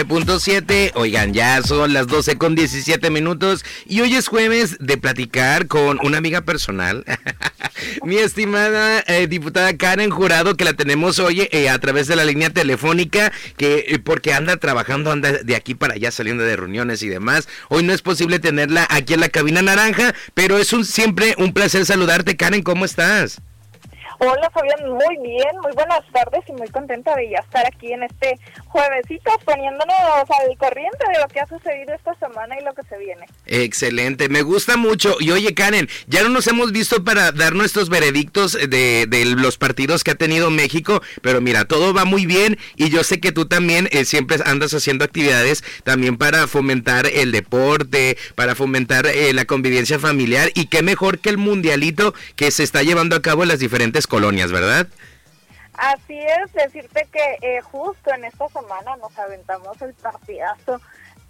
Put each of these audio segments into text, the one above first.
7. Oigan, ya son las 12:17 y hoy es jueves de platicar con una amiga personal, mi estimada diputada Karen Jurado, que la tenemos hoy a través de la línea telefónica, que porque anda trabajando, anda de aquí para allá saliendo de reuniones y demás. Hoy no es posible tenerla aquí en la cabina naranja, pero es siempre un placer saludarte, Karen. ¿Cómo estás? Hola Fabián, muy bien, muy buenas tardes y muy contenta de ya estar aquí en este juevesito poniéndonos al corriente de lo que ha sucedido esta semana y lo que se viene. Excelente, me gusta mucho. Y oye, Karen, ya no nos hemos visto para dar nuestros veredictos de los partidos que ha tenido México, pero mira, todo va muy bien y yo sé que tú también siempre andas haciendo actividades también para fomentar el deporte, para fomentar la convivencia familiar, y qué mejor que el mundialito que se está llevando a cabo en las diferentes colonias, ¿verdad? Así es, decirte que justo en esta semana nos aventamos el partidazo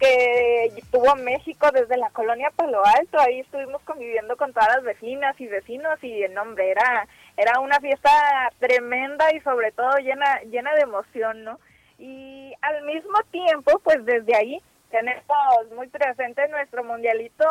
que tuvo México desde la colonia Palo Alto. Ahí estuvimos conviviendo con todas las vecinas y vecinos y el nombre era una fiesta tremenda y sobre todo llena de emoción, ¿no? Y al mismo tiempo, pues desde ahí tenemos muy presente nuestro mundialito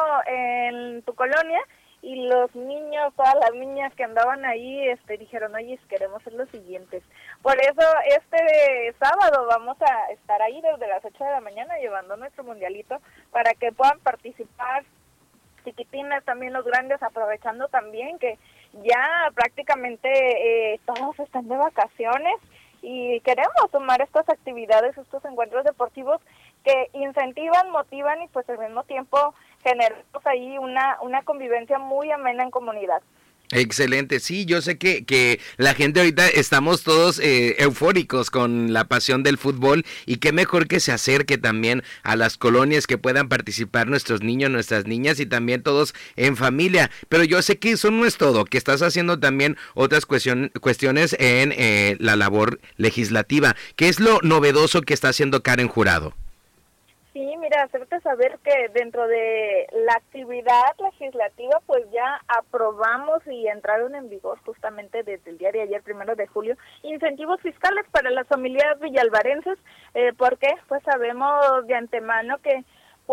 en tu colonia. Y los niños, todas las niñas que andaban ahí, dijeron, oye, queremos ser los siguientes. Por eso este sábado vamos a estar ahí desde las 8 de la mañana llevando nuestro mundialito para que puedan participar chiquitines, también los grandes, aprovechando también que ya prácticamente todos están de vacaciones y queremos tomar estas actividades, estos encuentros deportivos que incentivan, motivan y pues al mismo tiempo generamos ahí una convivencia muy amena en comunidad. Excelente, sí, yo sé que la gente ahorita estamos todos eufóricos con la pasión del fútbol, y qué mejor que se acerque también a las colonias, que puedan participar nuestros niños, nuestras niñas y también todos en familia. Pero yo sé que eso no es todo, que estás haciendo también otras cuestiones en la labor legislativa. ¿Qué es lo novedoso que está haciendo Karen Jurado? Sí, mira, hacerte saber que dentro de la actividad legislativa pues ya aprobamos y entraron en vigor justamente desde el día de ayer, 1 de julio, incentivos fiscales para las familias villalvarenses. ¿Por qué? Pues sabemos de antemano que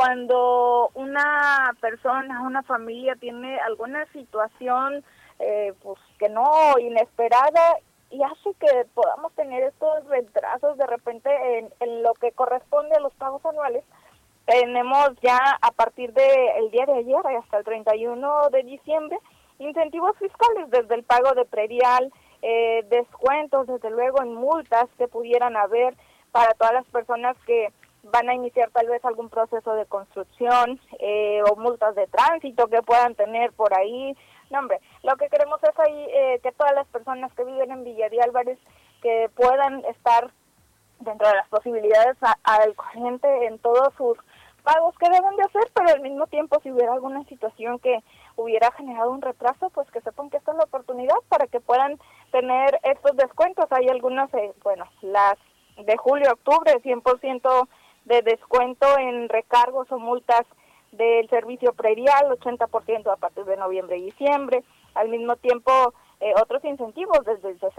cuando una persona, una familia tiene alguna situación pues que no inesperada, y hace que podamos tener estos retrasos de repente en lo que corresponde a los pagos anuales. Tenemos ya a partir del día de ayer hasta el 31 de diciembre incentivos fiscales desde el pago de predial, descuentos desde luego en multas que pudieran haber para todas las personas que van a iniciar tal vez algún proceso de construcción o multas de tránsito que puedan tener por ahí. No, hombre, lo que queremos es ahí que todas las personas que viven en Villa de Álvarez que puedan estar dentro de las posibilidades al corriente en todos sus pagos que deben de hacer, pero al mismo tiempo si hubiera alguna situación que hubiera generado un retraso, pues que sepan que esta es la oportunidad para que puedan tener estos descuentos. Hay algunas, las de julio a octubre, 100% de descuento en recargos o multas del servicio predial, 80% a partir de noviembre y diciembre. Al mismo tiempo, otros incentivos desde el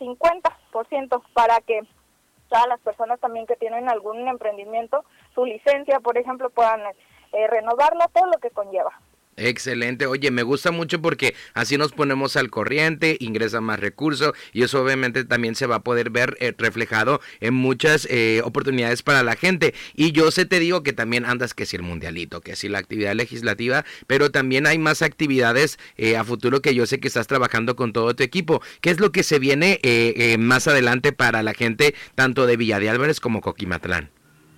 60-50% para que todas las personas también que tienen algún emprendimiento, su licencia, por ejemplo, puedan renovarla, todo lo que conlleva. Excelente, oye, me gusta mucho porque así nos ponemos al corriente, ingresa más recursos y eso obviamente también se va a poder ver reflejado en muchas oportunidades para la gente. Y yo te digo que también andas que si el mundialito, que si la actividad legislativa, pero también hay más actividades a futuro que yo sé que estás trabajando con todo tu equipo. ¿Qué es lo que se viene más adelante para la gente tanto de Villa de Álvarez como Coquimatlán?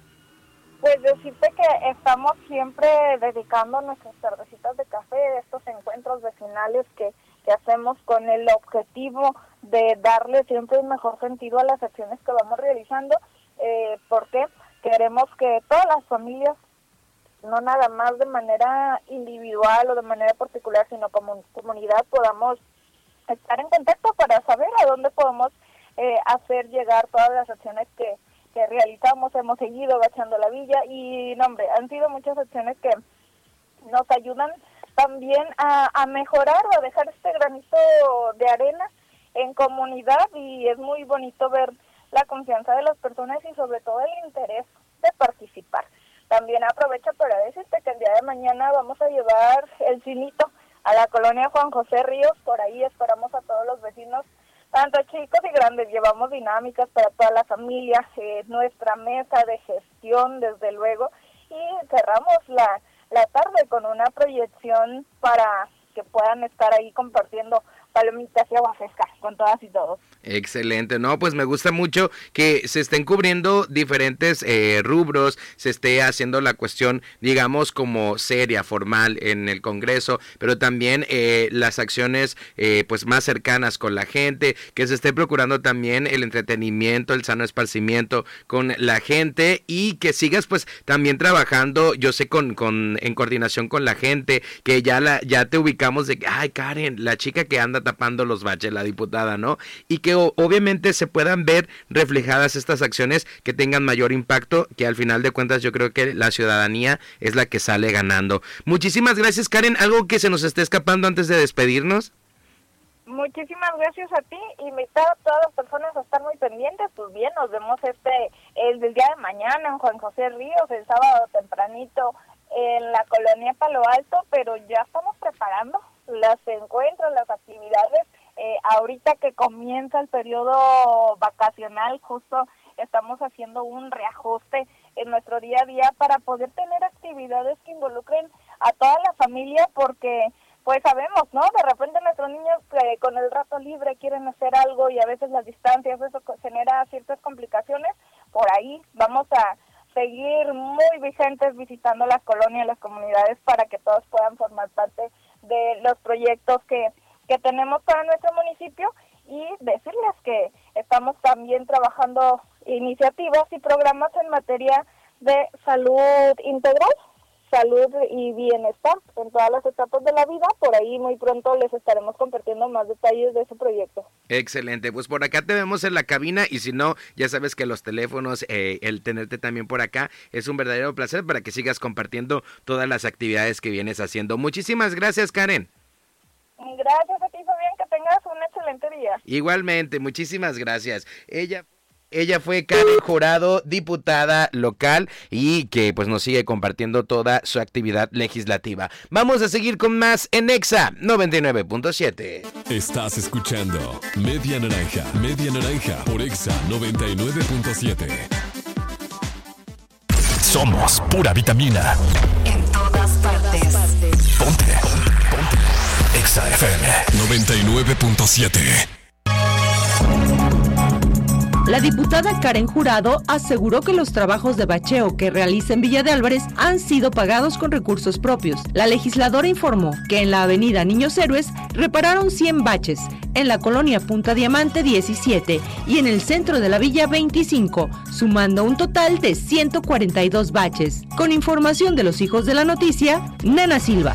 Pues decirte que estamos siempre dedicando nuestras tardecitas de café, estos encuentros vecinales que hacemos con el objetivo de darle siempre un mejor sentido a las acciones que vamos realizando, porque queremos que todas las familias, no nada más de manera individual o de manera particular, sino como comunidad, podamos estar en contacto para saber a dónde podemos hacer llegar todas las acciones que realizamos. Hemos seguido bachando la villa y, no, hombre, han sido muchas acciones que nos ayudan también a mejorar o a dejar este granito de arena en comunidad, y es muy bonito ver la confianza de las personas y sobre todo el interés de participar. También aprovecho para decirte que el día de mañana vamos a llevar el cinito a la colonia Juan José Ríos. Por ahí esperamos a todos los vecinos, tanto chicos y grandes. Llevamos dinámicas para toda la familia, nuestra mesa de gestión, desde luego, y cerramos la tarde con una proyección para que puedan estar ahí compartiendo palomitas y agua fresca con todas y todos. Excelente, no, pues me gusta mucho que se estén cubriendo diferentes rubros, se esté haciendo la cuestión, digamos, como seria, formal en el Congreso, pero también las acciones pues más cercanas con la gente, que se esté procurando también el entretenimiento, el sano esparcimiento con la gente, y que sigas pues también trabajando, yo sé, en coordinación con la gente, que ya te ubicamos de que, ay, Karen, la chica que anda tapando los baches, la diputada, ¿no? Y que obviamente se puedan ver reflejadas estas acciones que tengan mayor impacto, que al final de cuentas yo creo que la ciudadanía es la que sale ganando. Muchísimas gracias, Karen. ¿Algo que se nos esté escapando antes de despedirnos? Muchísimas gracias a ti, invitar a todas las personas a estar muy pendientes. Pues bien, nos vemos el del día de mañana en Juan José Ríos, el sábado tempranito en la colonia Palo Alto, pero ya estamos preparando los encuentros, las actividades. Ahorita que comienza el periodo vacacional, justo estamos haciendo un reajuste en nuestro día a día para poder tener actividades que involucren a toda la familia, porque pues sabemos, ¿no? De repente nuestros niños con el rato libre quieren hacer algo y a veces las distancias, eso genera ciertas complicaciones. Por ahí vamos a seguir muy vigentes visitando las colonias, las comunidades, para que todos puedan formar parte de los proyectos que tenemos para nuestro municipio, y decirles que estamos también trabajando iniciativas y programas en materia de salud integral, salud y bienestar en todas las etapas de la vida. Por ahí muy pronto les estaremos compartiendo más detalles de ese proyecto. Excelente, pues por acá te vemos en la cabina, y si no, ya sabes que los teléfonos, el tenerte también por acá es un verdadero placer para que sigas compartiendo todas las actividades que vienes haciendo. Muchísimas gracias, Karen. Gracias a ti, Fabián, que tengas un excelente día. Igualmente, muchísimas gracias. Ella fue Karen Jurado, diputada local, y que pues nos sigue compartiendo toda su actividad legislativa. Vamos a seguir con más en Exa 99.7. Estás escuchando Media Naranja por Exa 99.7. Somos pura vitamina. En todas partes. Ponte. Exa FM 99.7. La diputada Karen Jurado aseguró que los trabajos de bacheo que realiza en Villa de Álvarez han sido pagados con recursos propios. La legisladora informó que en la avenida Niños Héroes repararon 100 baches, en la colonia Punta Diamante 17 y en el centro de la villa 25, sumando un total de 142 baches. Con información de los hijos de la noticia, Nena Silva.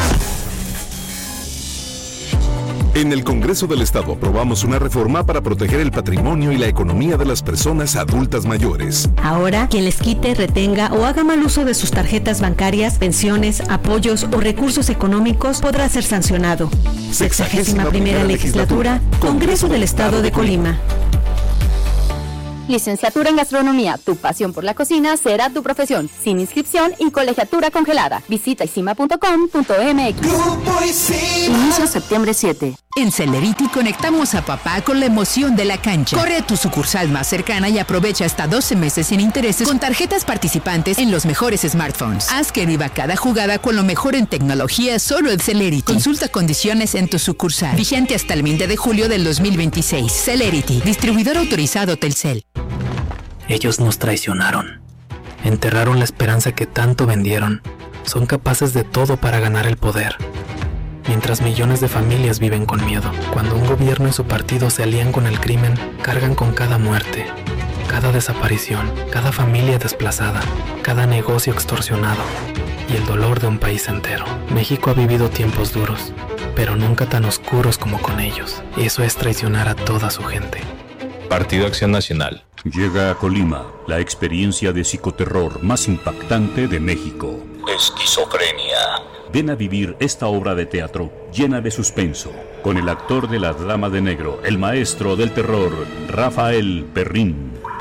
En el Congreso del Estado aprobamos una reforma para proteger el patrimonio y la economía de las personas adultas mayores. Ahora, quien les quite, retenga o haga mal uso de sus tarjetas bancarias, pensiones, apoyos o recursos económicos podrá ser sancionado. 61ª Legislatura, Congreso del Estado de Colima. Licenciatura en Gastronomía, tu pasión por la cocina será tu profesión, sin inscripción y colegiatura congelada. Visita isima.com.mx. Inicio septiembre 7. En Celerity conectamos a papá con la emoción de la cancha. Corre a tu sucursal más cercana y aprovecha hasta 12 meses sin intereses con tarjetas participantes en los mejores smartphones. Haz que viva cada jugada con lo mejor en tecnología solo en Celerity. Consulta condiciones en tu sucursal. Vigente hasta el 20 de julio del 2026. Celerity, distribuidor autorizado Telcel. Ellos nos traicionaron. Enterraron la esperanza que tanto vendieron. Son capaces de todo para ganar el poder. Mientras millones de familias viven con miedo, cuando un gobierno y su partido se alían con el crimen, cargan con cada muerte, cada desaparición, cada familia desplazada, cada negocio extorsionado y el dolor de un país entero. México ha vivido tiempos duros, pero nunca tan oscuros como con ellos. Eso es traicionar a toda su gente. Partido Acción Nacional. Llega a Colima la experiencia de psicoterror más impactante de México. Esquizofrenia. Ven a vivir esta obra de teatro llena de suspenso, con el actor de La Dama de Negro, el maestro del terror, Rafael Perrín.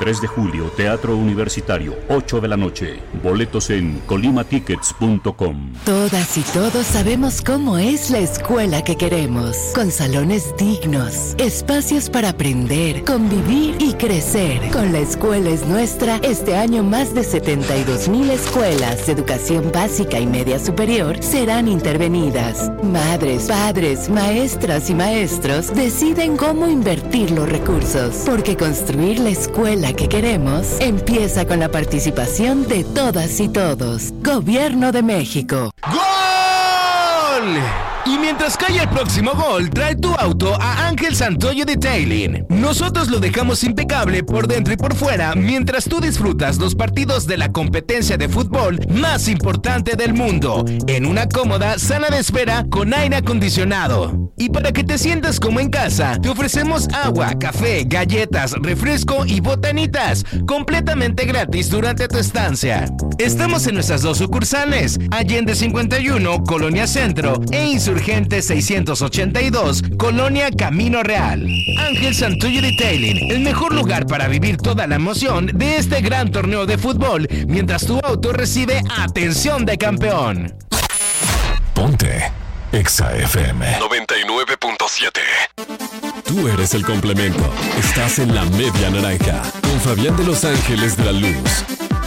3 de julio, Teatro Universitario, 8 de la noche. Boletos en colimatickets.com. Todas y todos sabemos cómo es la escuela que queremos, con salones dignos, espacios para aprender, convivir y crecer. Con La Escuela es Nuestra, este año más de 72,000 escuelas de educación básica y media superior serán intervenidas. Madres, padres, maestras y maestros deciden cómo invertir los recursos, porque construir la escuela que queremos empieza con la participación de todas y todos. Gobierno de México. ¡Gol! Y mientras cae el próximo gol, trae tu auto a Ángel Santoyo Detailing. Nosotros lo dejamos impecable por dentro y por fuera mientras tú disfrutas los partidos de la competencia de fútbol más importante del mundo, en una cómoda sala de espera con aire acondicionado. Y para que te sientas como en casa, te ofrecemos agua, café, galletas, refresco y botanitas, completamente gratis durante tu estancia. Estamos en nuestras 2 sucursales, Allende 51, Colonia Centro, e Insurgente 682, Colonia Camino Real. Ángel Santoyo Detailing, el mejor lugar para vivir toda la emoción de este gran torneo de fútbol, mientras tu auto recibe atención de campeón. Ponte Exa FM 99.7. Tú eres el complemento. Estás en la media naranja con Fabián de Los Ángeles de la Luz.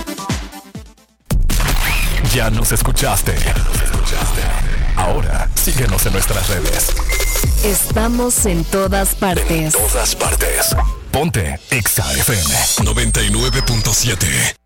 Ya nos escuchaste. Ahora síguenos en nuestras redes. Estamos en todas partes. Ponte Exa FM 99.7.